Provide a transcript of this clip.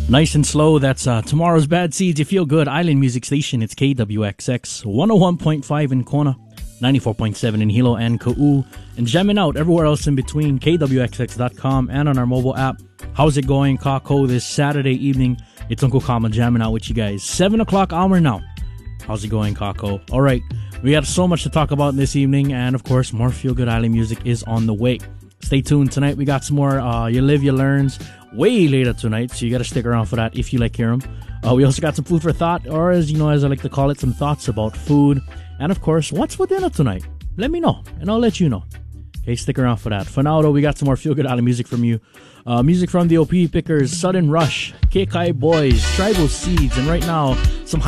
Nice and slow. That's Tomorrow's Bad Seeds. You feel good. Island Music Station. It's KWXX 101.5 in Kona, 94.7 in Hilo and Ka'u, and jamming out everywhere else in between. KWXX.com and on our mobile app. How's it going, Kako? This Saturday evening, it's Uncle Kama jamming out with you guys. 7 o'clock hour now. How's it going, Kako? All right, we got so much to talk about this evening, and of course, more feel good island music is on the way. Stay tuned tonight. We got some more You Live, You Learns way later tonight, so you got to stick around for that if you like hear them. We also got some food for thought, or as you know, as I like to call it, some thoughts about food. And of course, what's for dinner tonight? Let me know, and I'll let you know. Okay, stick around for that. For now, though, we got some more feel good island music from you. Music from the OP Pickers, Sudden Rush, KKI Boys, Tribal Seeds, and right now, some